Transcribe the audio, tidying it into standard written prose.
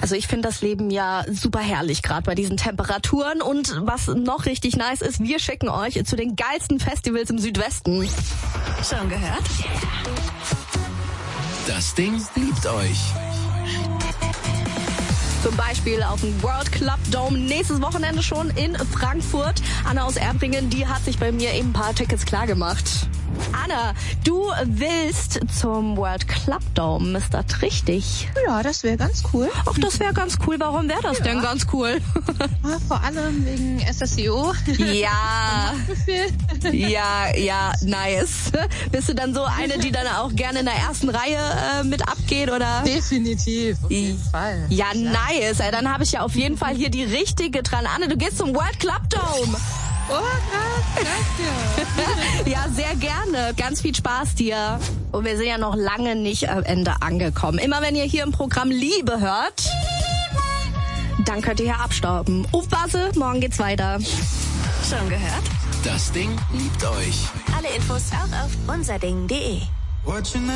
Also ich finde das Leben ja super herrlich, gerade bei diesen Temperaturen. Und was noch richtig nice ist, wir schicken euch zu den geilsten Festivals im Südwesten. Schon gehört? Das Ding liebt euch. Zum Beispiel auf dem World Club Dome nächstes Wochenende schon in Frankfurt. Anna aus Erbringen, die hat sich bei mir eben ein paar Tickets klargemacht. Anna, du willst zum World Club Dome, ist das richtig? Ja, das wäre ganz cool. Ach, das wäre ganz cool. Warum wäre das denn ganz cool? Vor allem wegen SSIO. Ja. Ja, nice. Bist du dann so eine, die dann auch gerne in der ersten Reihe mit abgeht, oder? Definitiv, auf jeden Fall. Ja, nice. Dann habe ich ja auf jeden Fall hier die richtige dran. Anne, du gehst zum World Club Dome. Oh, krass, danke. Ja, sehr gerne. Ganz viel Spaß dir. Und wir sind ja noch lange nicht am Ende angekommen. Immer wenn ihr hier im Programm Liebe hört, dann könnt ihr hier abstauben. Aufpasse, morgen geht's weiter. Schon gehört? Das Ding liebt euch. Alle Infos auch auf unserding.de.